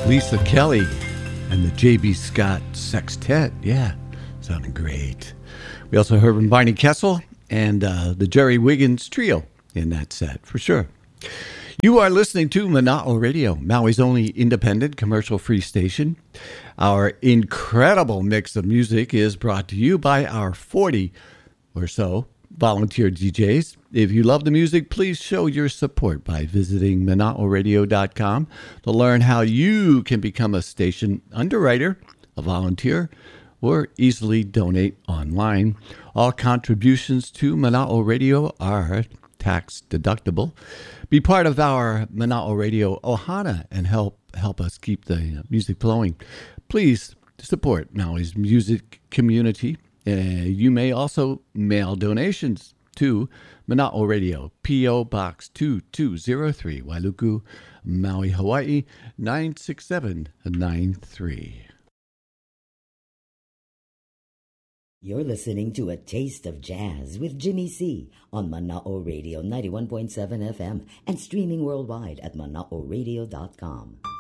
Lisa Kelly and the J.B. Scott Sextet. Yeah, sounding great. We also heard from Barney Kessel and the Jerry Wiggins Trio in that set, for sure. You are listening to Mana'o Radio, Maui's only independent commercial-free station. Our incredible mix of music is brought to you by our 40 or so volunteer DJs. If you love the music, please show your support by visiting Mana'oRadio.com to learn how you can become a station underwriter, a volunteer, or easily donate online. All contributions to Mana'o Radio are tax deductible. Be part of our Mana'o Radio Ohana and help us keep the music flowing. Please support Maui's music community. You may also mail donations to Mana'o Radio, P.O. Box 2203, Wailuku, Maui, Hawaii, 96793. You're listening to A Taste of Jazz with Jimmy C. on Mana'o Radio 91.7 FM and streaming worldwide at mana'oradio.com.